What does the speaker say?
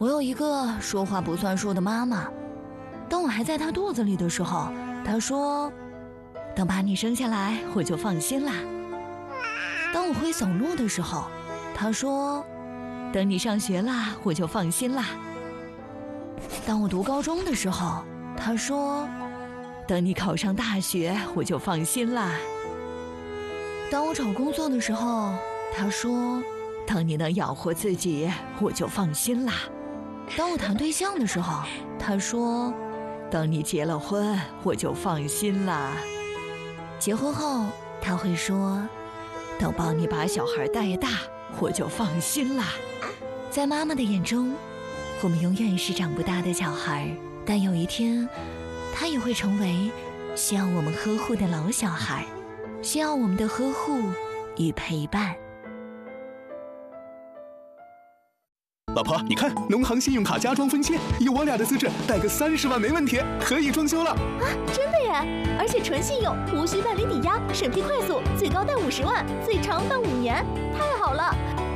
我有一个说话不算数的妈妈，当我还在她肚子里的时候，她说：“等把你生下来，我就放心啦。”当我会走路的时候，她说：“等你上学啦，我就放心啦。”当我读高中的时候，她说：“等你考上大学，我就放心啦。”当我找工作的时候，她说：“等你能养活自己，我就放心啦。”当我谈对象的时候，她说：“等你结了婚，我就放心啦。”结婚后，她会说：“等帮你把小孩带大，我就放心啦。”在妈妈的眼中，我们永远是长不大的小孩，但有一天，她也会成为需要我们呵护的老小孩，需要我们的呵护与陪伴。 老婆，你看，农行信用卡家装分期，以我俩的资质，贷个30万没问题，可以装修了。 啊，真的耶！而且纯信用，无需办理抵押，审批快速，最高贷50万，最长办5年，太好了！